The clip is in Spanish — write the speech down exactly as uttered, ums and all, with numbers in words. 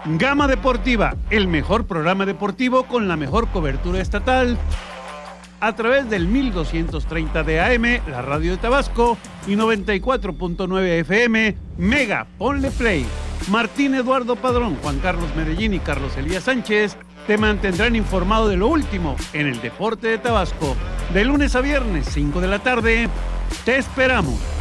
Gama Deportiva, el mejor programa deportivo con la mejor cobertura estatal. A través del mil doscientos treinta de A M, la radio de Tabasco, y noventa y cuatro punto nueve F M, Mega, ponle play. Martín Eduardo Padrón, Juan Carlos Medellín y Carlos Elías Sánchez te mantendrán informado de lo último en el deporte de Tabasco. De lunes a viernes, cinco de la tarde, te esperamos.